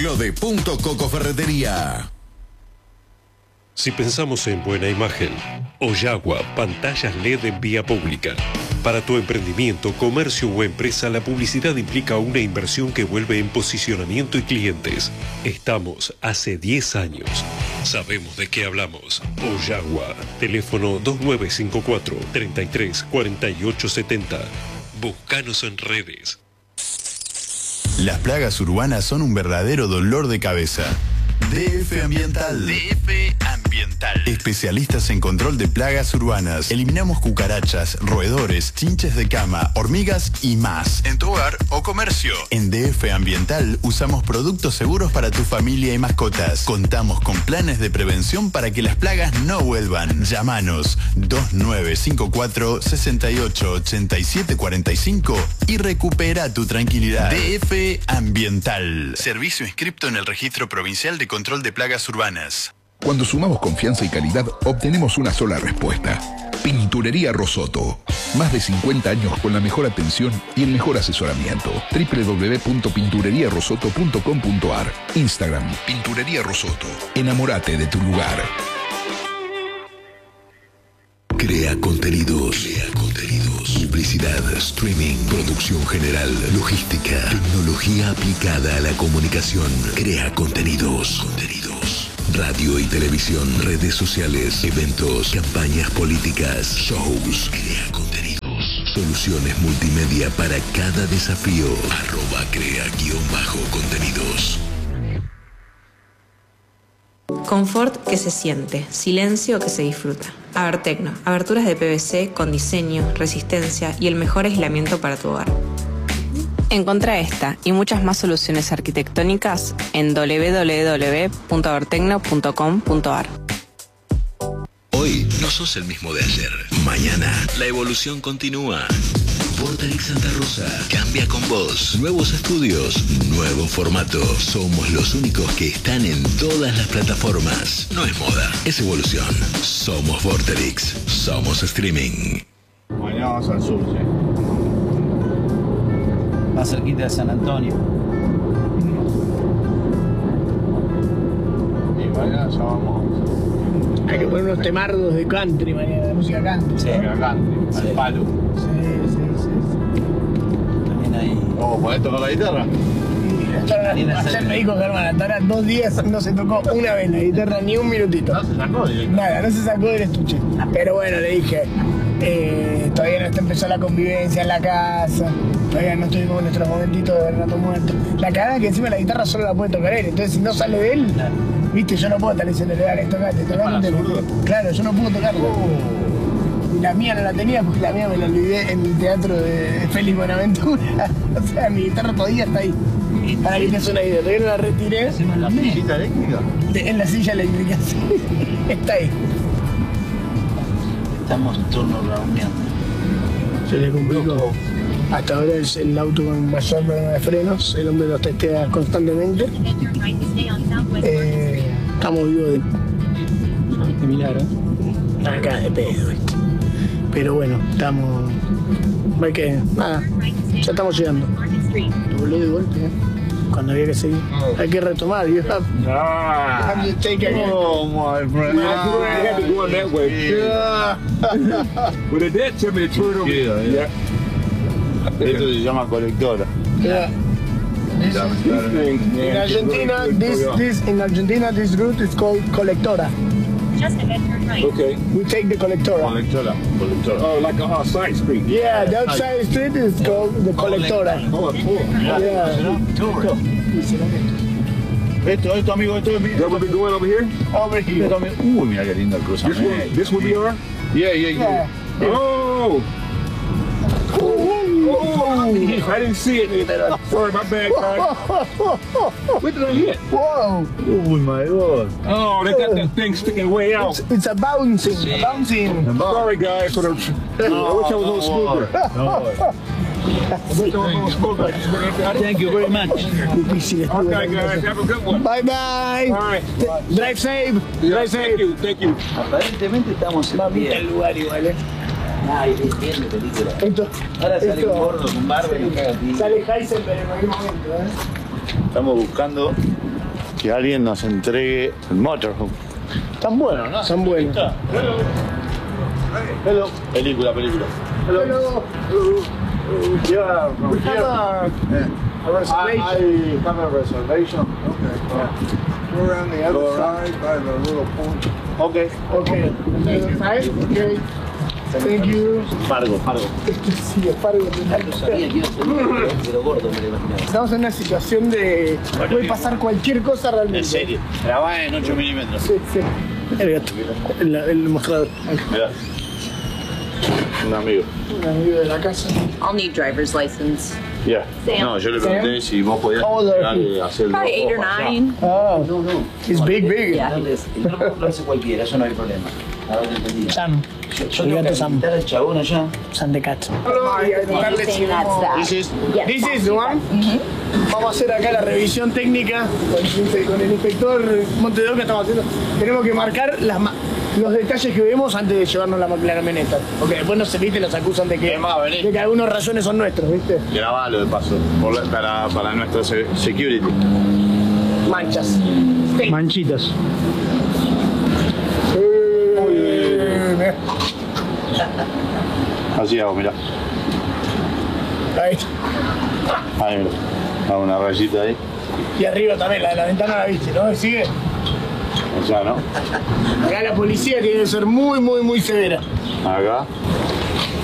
lo de Punto Coco Ferretería. Si pensamos en buena imagen, Oyagua, pantallas LED en vía pública. Para tu emprendimiento, comercio o empresa, la publicidad implica una inversión que vuelve en posicionamiento y clientes. Estamos hace 10 años. Sabemos de qué hablamos. Oyagua, teléfono 2954 33 48 70. Búscanos en redes. Las plagas urbanas son un verdadero dolor de cabeza. DF Ambiental. DF Ambiental. Especialistas en control de plagas urbanas. Eliminamos cucarachas, roedores, chinches de cama, hormigas y más. En tu hogar o comercio. En DF Ambiental usamos productos seguros para tu familia y mascotas. Contamos con planes de prevención para que las plagas no vuelvan. Llámanos 2954 68 87 45 y recupera tu tranquilidad. DF Ambiental. Servicio inscripto en el Registro Provincial de Control de Plagas Urbanas. Cuando sumamos confianza y calidad, obtenemos una sola respuesta. Pinturería Rosoto. Más de 50 años con la mejor atención y el mejor asesoramiento. www.pintureriarosoto.com.ar. Instagram, Pinturería Rosoto. Enamórate de tu lugar. Crea contenidos. Crea contenidos. Publicidad, streaming, producción general, logística, tecnología aplicada a la comunicación. Crea contenidos. Radio y televisión, redes sociales, eventos, campañas políticas, shows. Crea contenidos. Soluciones multimedia para cada desafío. @crea_contenidos. Confort que se siente, silencio que se disfruta. Abertecno, aberturas de PVC con diseño, resistencia y el mejor aislamiento para tu hogar. Encontrá esta y muchas más soluciones arquitectónicas en www.abertecno.com.ar. Hoy no sos el mismo de ayer. Mañana la evolución continúa. Vorterix Santa Rosa cambia con vos. Nuevos estudios, nuevo formato. Somos los únicos que están en todas las plataformas. No es moda, es evolución. Somos Vorterix, somos streaming. Mañana vamos al sur, ¿sí? Más cerquita de San Antonio. Y mañana ya vamos. Hay que poner unos temardos de country mañana, de música country. Sí, música country, al palo. Sí. También ahí. Oh, ¿podés tocar la guitarra? Ayer me dijo Germán, hasta ahora 2 días no se tocó una vez la guitarra, ni un minutito. No se sacó directamente. Nada, no se sacó del estuche. Pero bueno, le dije, todavía no está empezó la convivencia en la casa, todavía no estuvimos en nuestros momentitos de rato muerto. La cagada es que encima la guitarra solo la puede tocar él, entonces si no sale de él, viste, yo no puedo estar diciendo, dale, tocate. Claro, yo no puedo tocarla. La mía no la tenía porque la mía me la olvidé en el teatro de Félix Buenaventura. O sea, mi guitarra todavía está ahí. Para que te suene una idea, todavía no la retiré. ¿En la silla eléctrica? En la silla eléctrica, sí. Está ahí. Estamos turno reuniendo. Se le complicó. Hasta ahora es el auto con mayor problema de frenos, el hombre los testea constantemente. Estamos vivos de milagro. Acá de pedo, ¿viste? Pero bueno, estamos. Hay que. Nada, ya estamos llegando. Lo volé de golpe, cuando había que seguir. Hay que retomar, you have to take again. Oh my friend. I had to go that way. With a dead temperature. Yeah. Esto se llama colectora. Yeah. In Argentina, this route is called colectora. Just ahead turn right. Okay. We take the colectora. Colectora. Oh, like a side street. Yeah, the outside street is called the colectora. Yeah. Esto, amigo, esto es mío. That would be going over here? Over here. Uy, mira qué lindo el cruzamiento. This would be our? Yeah. Oh! Oh! I didn't see it. Sorry, my bad, guys. What did I hit? Whoa! Oh my God! Oh, they got that thing sticking way out. It's a bouncing. Sorry, guys. For the, I wish I was on a scooter. Thank you very much. Okay, guys. Have a good one. Bye bye. All right. Drive safe. Drive safe. Thank you. Aparentemente estamos en el lugar igual, Ay, entiendo película. Ahora sale un gordo con barba y nos caga a ti. Sale Heisenberg en cualquier momento, Estamos buscando que alguien nos entregue el motorhome. Están buenos, ¿no? Son buenos. Hello. Película. Hello. Yeah, from We have here. a reservation. I have a reservation. Okay. Go around the other side by the little pond. Okay. Okay. Okay. Thank you. Fargo. Sí, es Fargo. Sabía que iba a ser pero gordo me lo imaginaba. Estamos en una situación de... Puede pasar cualquier cosa realmente. En serio. Grabá en 8 milímetros. Sí. El gato. El mostrador. Mirá. Un amigo. Un amigo de la casa. I'll need driver's license. Yeah. Sam. No, yo le pregunté si vos podías How old are you? hacer el Probably 8 or drop-off allá. 9. Oh, No, no. it's big. Yeah. El drop-off lo hace cualquiera, eso no hay problema. A ver, entendí. Sam. Yo El tengo que gato Sam. habilitar al chabón allá. Sam de Cat. Anything that's that. This is This is the one. Vamos a hacer acá la revisión técnica con el inspector Montedoca. Estamos haciendo. Tenemos que marcar los detalles que vemos antes de llevarnos la camioneta. Porque después nos viste, nos acusan de que algunos rayones son nuestros, ¿viste? grabalo de paso para nuestro security. Manchas. Manchitas. Así hago, mirá. Ahí. Ahí, mirá. Hago una rayita ahí. Y arriba también, la ventana la viste, ¿no? Sigue. Allá, ¿no? Acá la policía tiene que ser muy severa. Acá.